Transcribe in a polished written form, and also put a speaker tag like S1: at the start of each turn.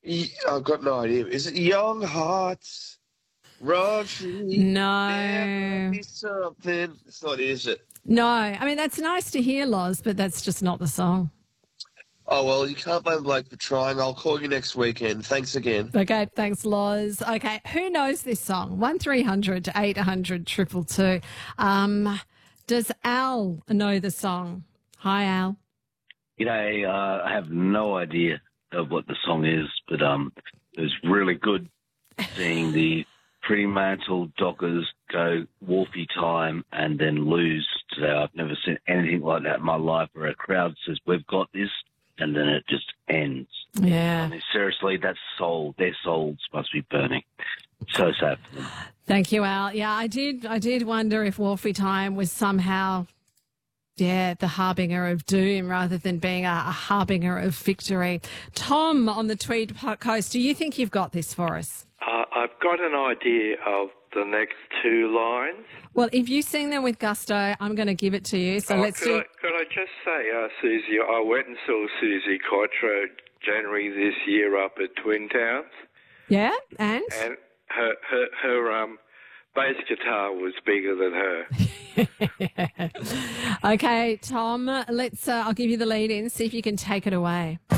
S1: I've got no idea. Is it Young Hearts Run Free? Never
S2: No.
S1: be something. It's not, is it?
S2: No. I mean, that's nice to hear, Loz, but that's just not the song.
S1: Oh, well, you can't blame Blake for trying. I'll call you next weekend. Thanks again.
S2: Okay, thanks, Loz. Okay, who knows this song? 1300 800 222. Does Al know the song? Hi, Al.
S3: G'day. I have no idea of what the song is, but it was really good seeing the Fremantle Dockers go Wolfie time and then lose today. I've never seen anything like that in my life where a crowd says, we've got this, and then it just ends.
S2: Yeah.
S3: I mean, seriously, that's soul. Their souls must be burning. So sad for them.
S2: Thank you, Al. Yeah, I did wonder if Wolfie time was somehow, the harbinger of doom rather than being a harbinger of victory. Tom on the Tweed Coast, do you think you've got this for us?
S4: I've got an idea of the next two lines.
S2: Well, if you sing them with gusto, I'm going to give it to you. So let's do.
S4: Could I just say, Susie, I went and saw Susie Quattro January this year up at Twin Towns.
S2: Yeah, and
S4: her bass guitar was bigger than her.
S2: Okay, Tom. Let's. I'll give you the lead in. See if you can take it away.